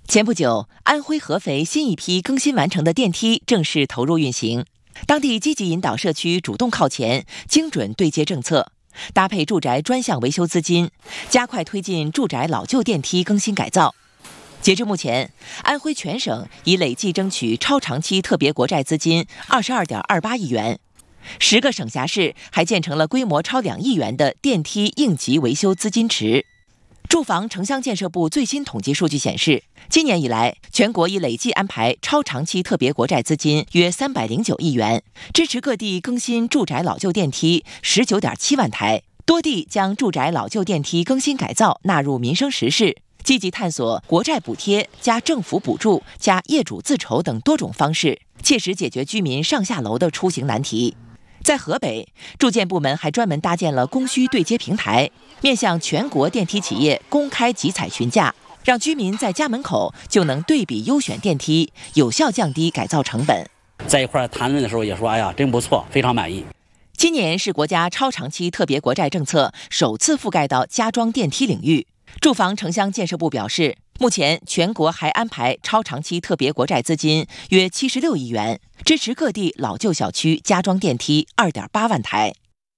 前不久，安徽合肥新一批更新完成的电梯正式投入运行。当地积极引导社区主动靠前，精准对接政策，搭配住宅专项维修资金，加快推进住宅老旧电梯更新改造。截至目前，安徽全省已累计争取超长期特别国债资金22.28亿元，10个省辖市还建成了规模超2亿元的电梯应急维修资金池。住房城乡建设部最新统计数据显示，今年以来，全国已累计安排超长期特别国债资金约309亿元，支持各地更新住宅老旧电梯19.7万台，多地将住宅老旧电梯更新改造纳入民生实事，积极探索国债补贴加政府补助加业主自筹等多种方式，切实解决居民上下楼的出行难题。在河北，住建部门还专门搭建了供需对接平台，面向全国电梯企业公开集采询价，让居民在家门口就能对比优选电梯，有效降低改造成本。 在一块谈论的时候也说，哎呀，真不错，非常满意。 今年是国家超长期特别国债政策首次覆盖到家装电梯领域。住房城乡建设部表示，目前全国还安排超长期特别国债资金约76亿元，支持各地老旧小区加装电梯2.8万台。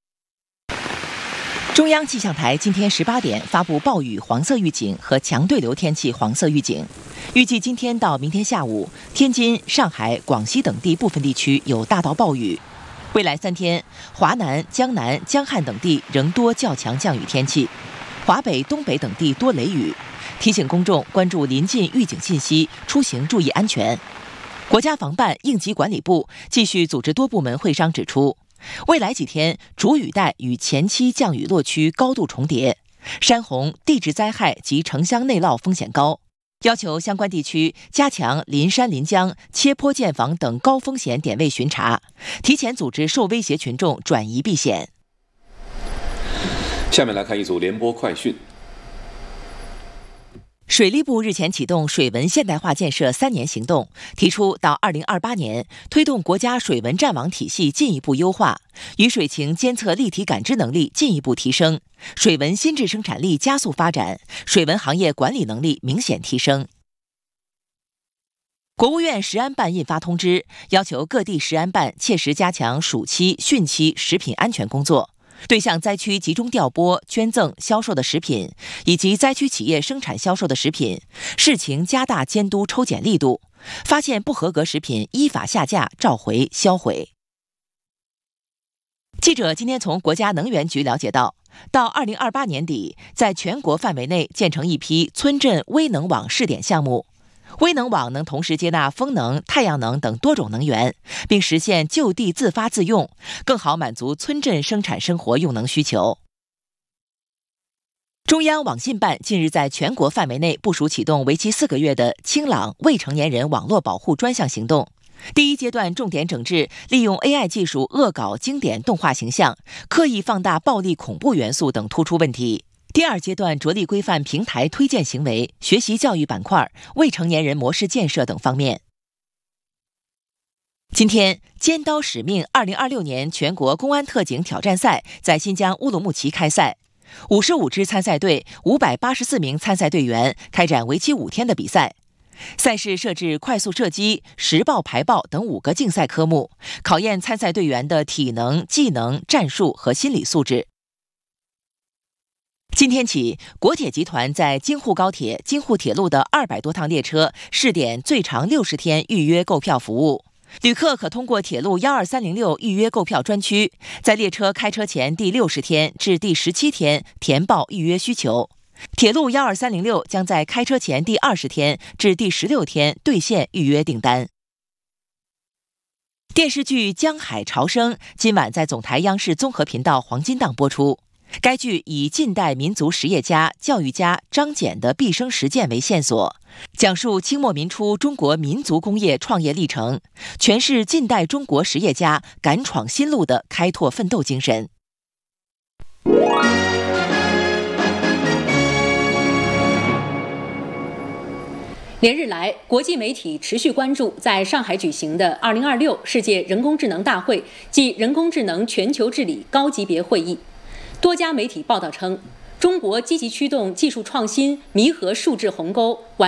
中央气象台今天18点发布暴雨黄色预警和强对流天气黄色预警，预计今天到明天下午，天津、上海、广西等地部分地区有大到暴雨。未来3天，华南、江南、江汉等地仍多较强降雨天气，华北、东北等地多雷雨。提醒公众关注临近预警信息，出行注意安全。国家防办应急管理部继续组织多部门会商指出，未来几天主雨带与前期降雨落区高度重叠，山洪、地质灾害及城乡内涝风险高，要求相关地区加强临山临江、切坡建房等高风险点位巡查，提前组织受威胁群众转移避险。 下面来看一组联播快讯。 水利部日前启动水文现代化建设3年行动，提出到2028年推动国家水文战网体系进一步优化，雨水情监测立体感知能力进一步提升，水文新质生产力加速发展，水文行业管理能力明显提升。国务院食安办印发通知，要求各地食安办切实加强暑期、汛期食品安全工作。对向灾区集中调拨、捐赠、销售的食品，以及灾区企业生产销售的食品，视情加大监督抽检力度，发现不合格食品依法下架、召回、销毁。记者今天从国家能源局了解到2028年底，在全国范围内建成一批村镇微能网试点项目。微能网能同时接纳风能、太阳能等多种能源，并实现就地自发自用，更好满足村镇生产生活用能需求。中央网信办近日在全国范围内部署启动为期4个月的清朗未成年人网络保护专项行动。第一阶段重点整治利用 AI 技术恶搞经典动画形象、刻意放大暴力恐怖元素等突出问题。第二阶段着力规范平台推荐行为、学习教育板块、未成年人模式建设等方面。今天，尖刀使命2026年全国公安特警挑战赛在新疆乌鲁木齐开赛，55支参赛队、584名参赛队员开展为期5天的比赛。赛事设置快速射击、实爆排爆等5个竞赛科目，考验参赛队员的体能、技能、战术和心理素质。今天起，国铁集团在京沪高铁、京沪铁路的200多趟列车试点最长60天预约购票服务。旅客可通过铁路12306预约购票专区，在列车开车前第60天至第17天填报预约需求。铁路12306将在开车前第20天至第16天兑现预约订单。电视剧《江海潮生》今晚在总台央视综合频道黄金档播出。该剧以近代民族实业家、教育家张謇的毕生实践为线索，讲述清末民初中国民族工业创业历程，诠释近代中国实业家敢闯新路的开拓奋斗精神。 连日来，国际媒体持续关注在上海举行的2026世界人工智能大会暨人工智能全球治理高级别会议。多家媒体报道称，中国积极驱动技术创新，弥合数字鸿沟。